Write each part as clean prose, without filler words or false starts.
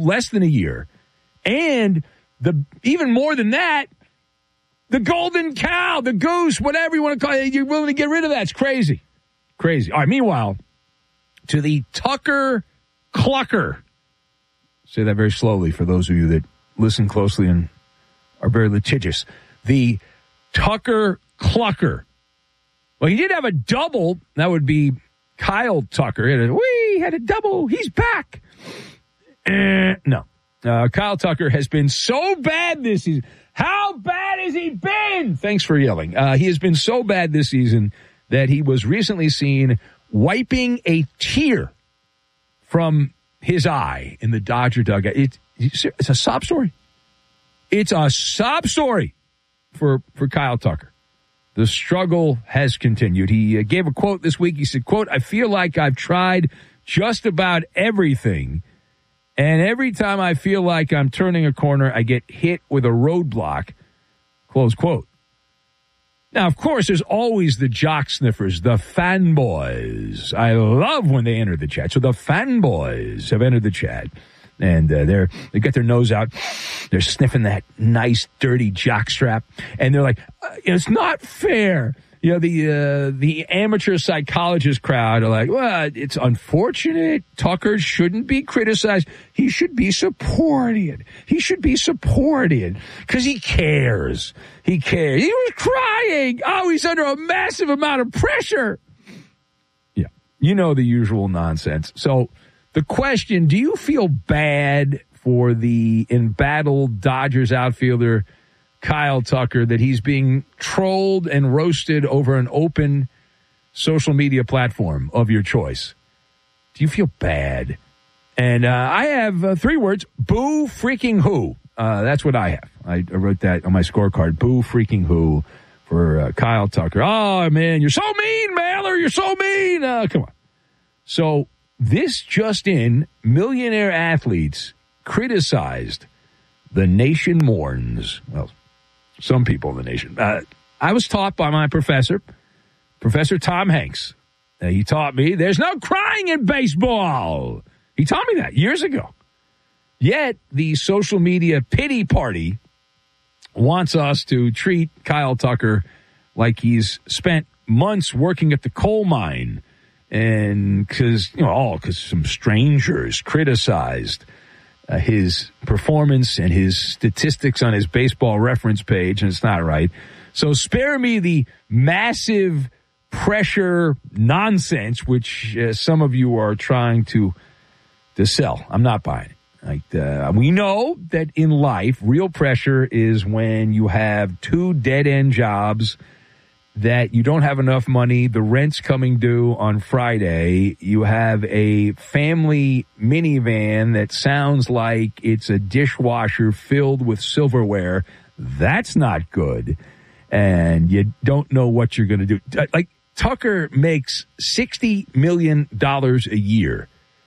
less than a year. And even more than that, the golden cow, the goose, whatever you want to call it, you're willing to get rid of that. It's crazy. Crazy. All right, meanwhile, to the Tucker Clucker. Say that very slowly for those of you that listen closely and are very litigious. The Tucker Clucker. Well, he did have a double. That would be Kyle Tucker. He had a double. He's back. No. Kyle Tucker has been so bad this season. How bad has he been? Thanks for yelling. He has been so bad this season that he was recently seen wiping a tear from his eye in the Dodger dugout. It's a sob story. It's a sob story for Kyle Tucker. The struggle has continued. He gave a quote this week. He said, quote, "I feel like I've tried just about everything, and every time I feel like I'm turning a corner, I get hit with a roadblock," close quote. Now, of course, there's always the jock sniffers, the fanboys. I love when they enter the chat. So the fanboys have entered the chat, and they got their nose out. They're sniffing that nice, dirty jock strap, and they're like, "It's not fair." You know, the amateur psychologist crowd are like, "Well, it's unfortunate. Tucker shouldn't be criticized. He should be supported. He should be supported because he cares. He cares. He was crying. Oh, he's under a massive amount of pressure." Yeah, you know the usual nonsense. So the question, do you feel bad for the embattled Dodgers outfielder Kyle Tucker, that he's being trolled and roasted over an open social media platform of your choice? Do you feel bad? And I have 3 words: boo freaking who. That's what I have. I wrote that on my scorecard. Boo freaking who for Kyle Tucker. Oh, man, you're so mean, Mailer. You're so mean. Come on. So this just in, millionaire athletes criticized the nation mourns. Well, some people in the nation. I was taught by my professor, Professor Tom Hanks. He taught me there's no crying in baseball. He taught me that years ago. Yet the social media pity party wants us to treat Kyle Tucker like he's spent months working at the coal mine, and because some strangers criticized his performance and his statistics on his baseball reference page, and it's not right. So spare me the massive pressure nonsense, which some of you are trying to sell. I'm not buying it. We know that in life, real pressure is when you have 2 dead-end jobs, that you don't have enough money, the rent's coming due on Friday, you have a family minivan that sounds like it's a dishwasher filled with silverware. That's not good. And you don't know what you're going to do. Like, Tucker makes $60 million a year.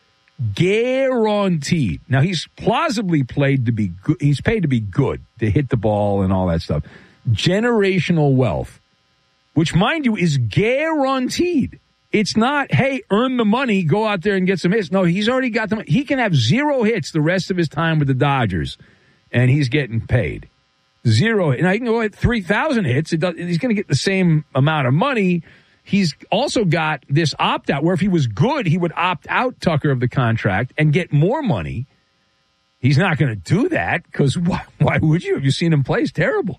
Guaranteed. Now, he's plausibly paid to be good. He's paid to be good, to hit the ball and all that stuff. Generational wealth, which, mind you, is guaranteed. It's not, hey, earn the money, go out there and get some hits. No, he's already got the money. He can have 0 hits the rest of his time with the Dodgers, and he's getting paid. 0. And I can go at 3,000 hits. He's going to get the same amount of money. He's also got this opt-out where if he was good, he would opt out, Tucker, of the contract and get more money. He's not going to do that because why would you? Have you seen him play? He's terrible.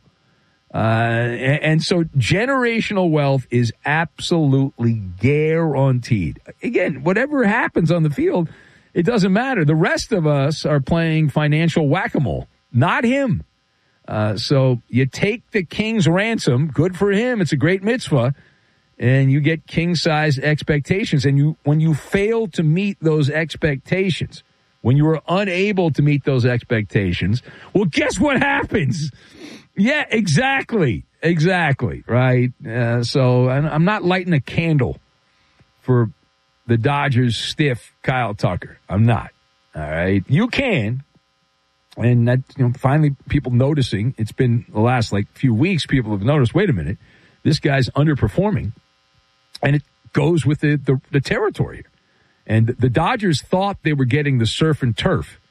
And so generational wealth is absolutely guaranteed. Again, whatever happens on the field, it doesn't matter. The rest of us are playing financial whack-a-mole, not him. So you take the king's ransom. Good for him. It's a great mitzvah. And you get king-size expectations. And when you fail to meet those expectations, when you are unable to meet those expectations, well, guess what happens? Yeah, exactly, right? So I'm not lighting a candle for the Dodgers' stiff Kyle Tucker. I'm not, all right? You can, and that, finally people noticing. It's been the last, few weeks, people have noticed, wait a minute, this guy's underperforming, and it goes with the territory here. And the Dodgers thought they were getting the surf and turf